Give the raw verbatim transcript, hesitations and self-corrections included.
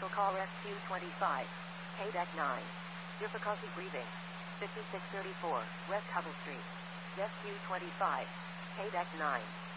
Commercial call S Q twenty-five. K-Deck nine. Difficulty breathing. fifty-six thirty-four, West Hubble Street. S Q twenty-five. K-Deck nine.